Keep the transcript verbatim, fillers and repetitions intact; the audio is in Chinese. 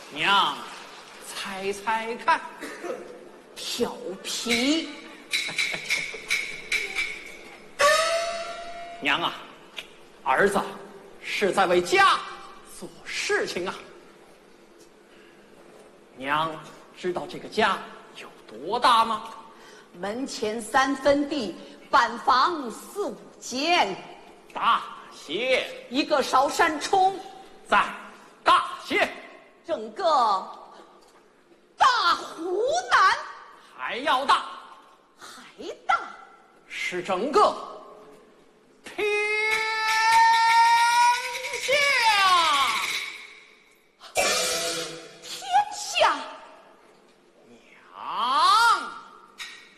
娘，猜猜看。 调皮。 娘啊，儿子是在为家做事情啊。娘知道这个家有多大吗？ 门前三分地，半房四五间。 大些。 一个烧山冲。 再大些。 整个大湖南。 还要大。 还大。 是整个